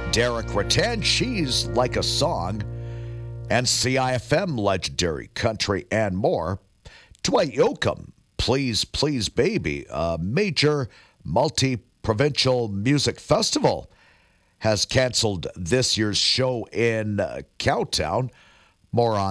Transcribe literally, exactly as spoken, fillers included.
Derek Rattan, She's Like a Song, and C I F M legendary country and more. Dwight Yoakam, Please Please Baby, a major multi-provincial music festival, has canceled this year's show in uh, Cowtown. More on